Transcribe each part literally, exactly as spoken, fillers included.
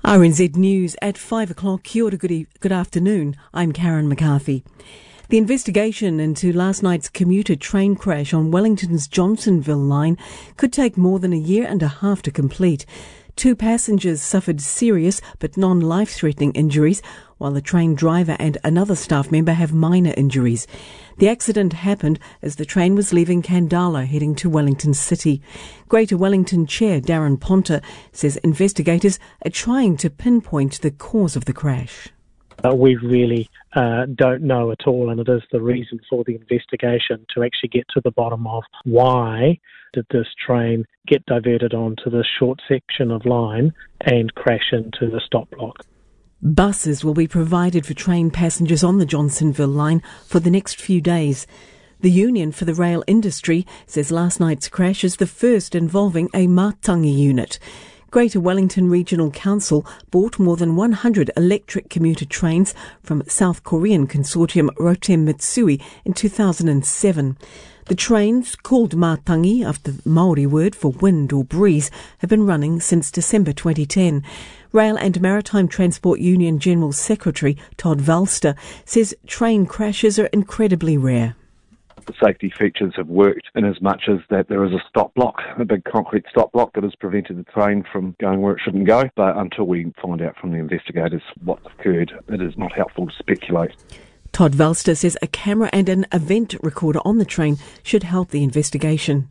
R N Z News at five o'clock. Kia ora, good, e- good afternoon. I'm Karen McCarthy. The investigation into last night's commuter train crash on Wellington's Johnsonville line could take more than a year and a half to complete. Two passengers suffered serious but non-life-threatening injuries, while the train driver and another staff member have minor injuries. The accident happened as the train was leaving Kandala heading to Wellington City. Greater Wellington Chair Darren Ponter says investigators are trying to pinpoint the cause of the crash. Uh, we really uh, don't know at all, and it is the reason for the investigation to actually get to the bottom of why did this train get diverted onto this short section of line and crash into the stop block. Buses will be provided for train passengers on the Johnsonville line for the next few days. The Union for the Rail Industry says last night's crash is the first involving a Matangi unit. Greater Wellington Regional Council bought more than one hundred electric commuter trains from South Korean consortium Rotem Mitsui in two thousand seven. The trains, called Matangi after the Maori word for wind or breeze, have been running since December twenty ten. Rail and Maritime Transport Union General Secretary Todd Valster says train crashes are incredibly rare. The safety features have worked in as much as that there is a stop block, a big concrete stop block that has prevented the train from going where it shouldn't go. But until we find out from the investigators what's occurred, it is not helpful to speculate. Todd Valster says a camera and an event recorder on the train should help the investigation.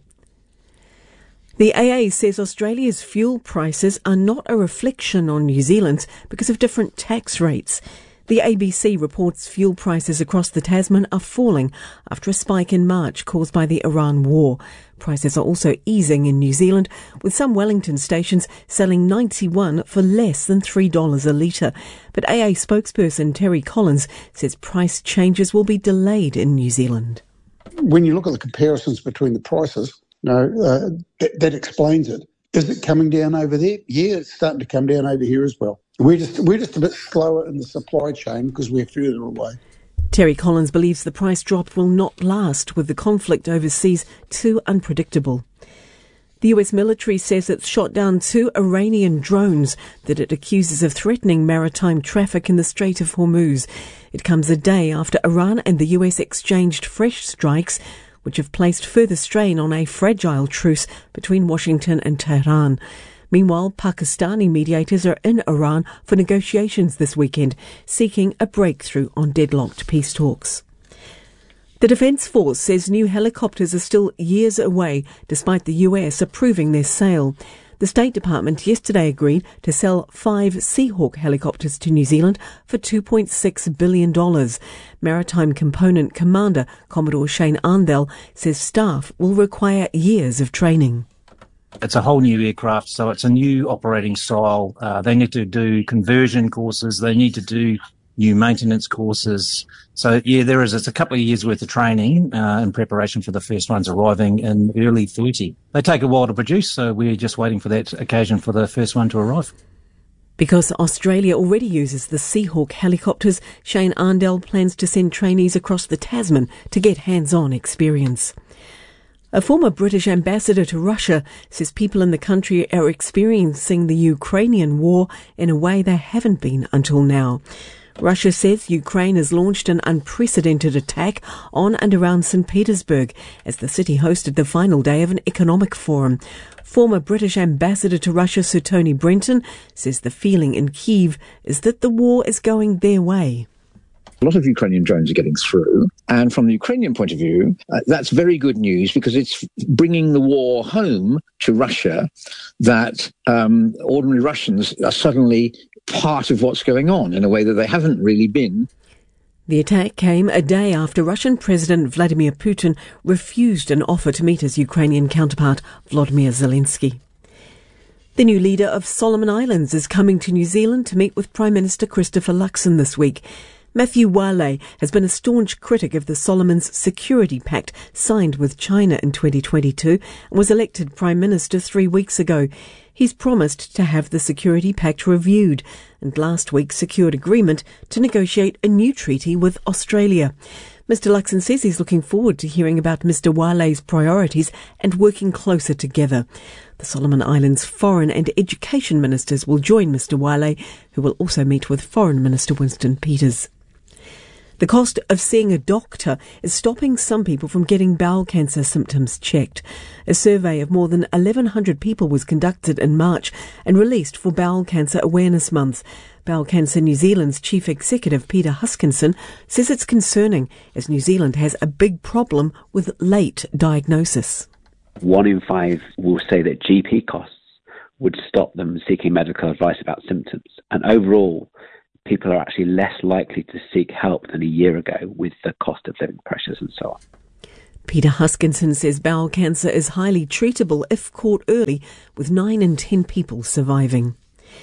The A A says Australia's fuel prices are not a reflection on New Zealand's because of different tax rates. The A B C reports fuel prices across the Tasman are falling after a spike in March caused by the Iran war. Prices are also easing in New Zealand, with some Wellington stations selling ninety-one for less than three dollars a litre. But A A spokesperson Terry Collins says price changes will be delayed in New Zealand. When you look at the comparisons between the prices, no, uh, that, that explains it. Is it coming down over there? Yeah, it's starting to come down over here as well. We're just we're just a bit slower in the supply chain because we're further away. Terry Collins believes the price drop will not last, with the conflict overseas too unpredictable. The U S military says it's shot down two Iranian drones that it accuses of threatening maritime traffic in the Strait of Hormuz. It comes a day after Iran and the U S exchanged fresh strikes, which have placed further strain on a fragile truce between Washington and Tehran. Meanwhile, Pakistani mediators are in Iran for negotiations this weekend, seeking a breakthrough on deadlocked peace talks. The Defence Force says new helicopters are still years away, despite the U S approving their sale. The State Department yesterday agreed to sell five Seahawk helicopters to New Zealand for two point six billion dollars. Maritime Component Commander Commodore Shane Arndell says staff will require years of training. It's a whole new aircraft, so it's a new operating style. Uh, they need to do conversion courses. They need to do new maintenance courses. So, yeah, there is. It's a couple of years' worth of training uh, in preparation for the first ones arriving in early thirty. They take a while to produce, so we're just waiting for that occasion for the first one to arrive. Because Australia already uses the Seahawk helicopters, Shane Arndell plans to send trainees across the Tasman to get hands-on experience. A former British ambassador to Russia says people in the country are experiencing the Ukrainian war in a way they haven't been until now. Russia says Ukraine has launched an unprecedented attack on and around Saint Petersburg as the city hosted the final day of an economic forum. Former British ambassador to Russia, Sir Tony Brenton, says the feeling in Kyiv is that the war is going their way. A lot of Ukrainian drones are getting through. And from the Ukrainian point of view, uh, that's very good news because it's bringing the war home to Russia that um, ordinary Russians are suddenly part of what's going on in a way that they haven't really been. The attack came a day after Russian President Vladimir Putin refused an offer to meet his Ukrainian counterpart, Volodymyr Zelensky. The new leader of Solomon Islands is coming to New Zealand to meet with Prime Minister Christopher Luxon this week. Matthew Wale has been a staunch critic of the Solomons Security Pact signed with China in twenty twenty-two and was elected Prime Minister three weeks ago. He's promised to have the Security Pact reviewed and last week secured agreement to negotiate a new treaty with Australia. Mister Luxon says he's looking forward to hearing about Mister Wale's priorities and working closer together. The Solomon Islands Foreign and Education Ministers will join Mister Wale, who will also meet with Foreign Minister Winston Peters. The cost of seeing a doctor is stopping some people from getting bowel cancer symptoms checked. A survey of more than eleven hundred people was conducted in March and released for Bowel Cancer Awareness Month. Bowel Cancer New Zealand's Chief Executive Peter Huskinson says it's concerning as New Zealand has a big problem with late diagnosis. One in five will say that G P costs would stop them seeking medical advice about symptoms. And overall, people are actually less likely to seek help than a year ago with the cost of living pressures and so on. Peter Huskinson says bowel cancer is highly treatable if caught early, with nine in ten people surviving.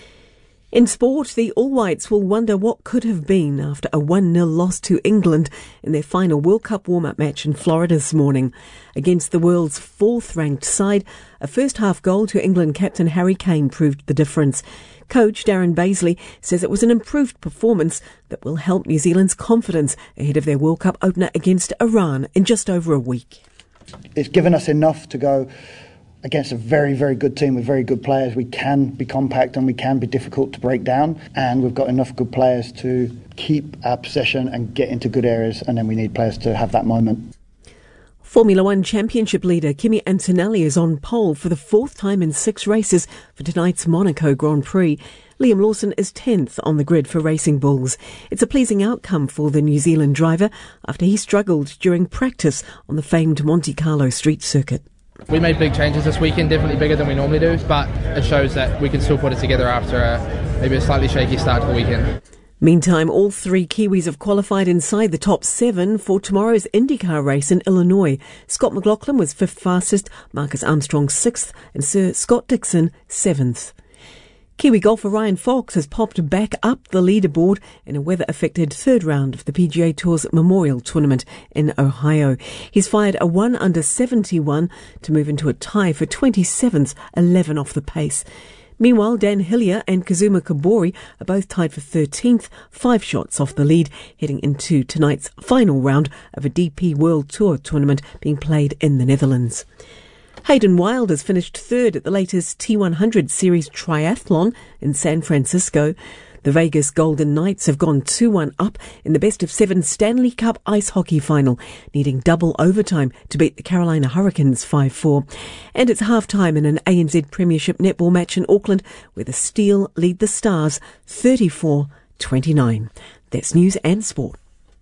In sport, the All Whites will wonder what could have been after a one nil loss to England in their final World Cup warm-up match in Florida this morning. Against the world's fourth-ranked side, a first-half goal to England captain Harry Kane proved the difference. Coach Darren Baisley says it was an improved performance that will help New Zealand's confidence ahead of their World Cup opener against Iran in just over a week. It's given us enough to go against a very, very good team with very good players. We can be compact and we can be difficult to break down, and we've got enough good players to keep our possession and get into good areas, and then we need players to have that moment. Formula One Championship leader Kimi Antonelli is on pole for the fourth time in six races for tonight's Monaco Grand Prix. Liam Lawson is tenth on the grid for Racing Bulls. It's a pleasing outcome for the New Zealand driver after he struggled during practice on the famed Monte Carlo street circuit. We made big changes this weekend, definitely bigger than we normally do, but it shows that we can still put it together after a, maybe a slightly shaky start to the weekend. Meantime, all three Kiwis have qualified inside the top seven for tomorrow's IndyCar race in Illinois. Scott McLaughlin was fifth fastest, Marcus Armstrong sixth, and Sir Scott Dixon seventh. Kiwi golfer Ryan Fox has popped back up the leaderboard in a weather-affected third round of the P G A Tour's Memorial Tournament in Ohio. He's fired a one under seventy-one to move into a tie for twenty-seventh, eleven off the pace. Meanwhile, Dan Hillier and Kazuma Kobori are both tied for thirteenth, five shots off the lead, heading into tonight's final round of a D P World Tour tournament being played in the Netherlands. Hayden Wilde has finished third at the latest T one hundred Series Triathlon in San Francisco. The Vegas Golden Knights have gone two one up in the best of seven Stanley Cup ice hockey final, needing double overtime to beat the Carolina Hurricanes five four. And it's half-time in an A N Z Premiership netball match in Auckland, where the Steel lead the Stars thirty-four twenty-nine. That's news and sport.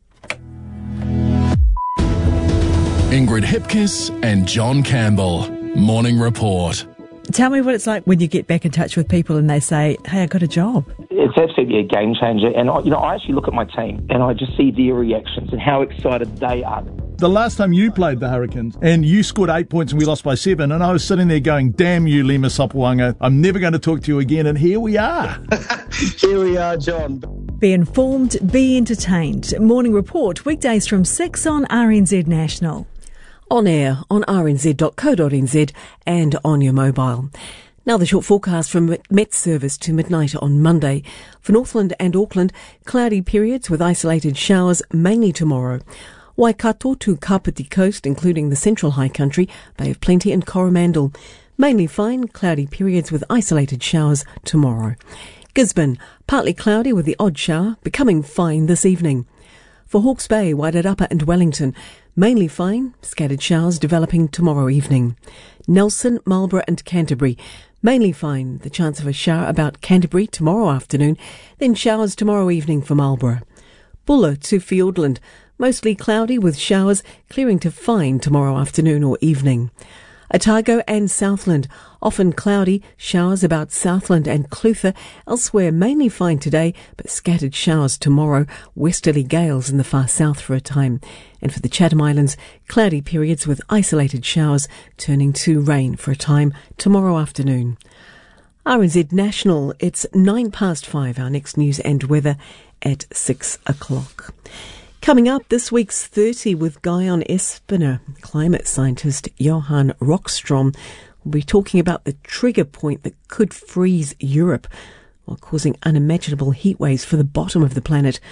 Ingrid Hipkiss and John Campbell. Morning Report. Tell me what it's like when you get back in touch with people and they say, hey, I got a job. It's absolutely a game changer. And, I, you know, I actually look at my team and I just see their reactions and how excited they are. The last time you played the Hurricanes and you scored eight points and we lost by seven, and I was sitting there going, damn you, Lima Sopoaga, I'm never going to talk to you again. And here we are. Here we are, John. Be informed, be entertained. Morning Report, weekdays from six on R N Z National. On air, on r n z dot co dot n z and on your mobile. Now the short forecast from Met Service to midnight on Monday. For Northland and Auckland, cloudy periods with isolated showers mainly tomorrow. Waikato to Kapiti Coast, including the Central High Country, Bay of Plenty and Coromandel. Mainly fine, cloudy periods with isolated showers tomorrow. Gisborne, partly cloudy with the odd shower, becoming fine this evening. For Hawke's Bay, Wairarapa and Wellington, mainly fine, scattered showers developing tomorrow evening. Nelson, Marlborough and Canterbury, mainly fine, the chance of a shower about Canterbury tomorrow afternoon, then showers tomorrow evening for Marlborough. Buller to Fiordland, mostly cloudy with showers, clearing to fine tomorrow afternoon or evening. Otago and Southland, often cloudy, showers about Southland and Clutha, elsewhere mainly fine today, but scattered showers tomorrow, westerly gales in the far south for a time. And for the Chatham Islands, cloudy periods with isolated showers, turning to rain for a time tomorrow afternoon. R N Z National, it's nine past five, our next news and weather at six o'clock. Coming up, this week's thirty with Guyon Espiner. Climate scientist Johan Rockstrom will be talking about the trigger point that could freeze Europe while causing unimaginable heat waves for the bottom of the planet.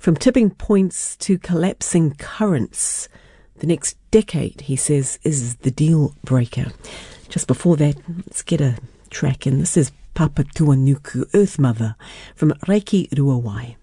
From tipping points to collapsing currents, the next decade, he says, is the deal breaker. Just before that, let's get a track in. This is Papatuanuku, Earth Mother, from Reiki Ruawai.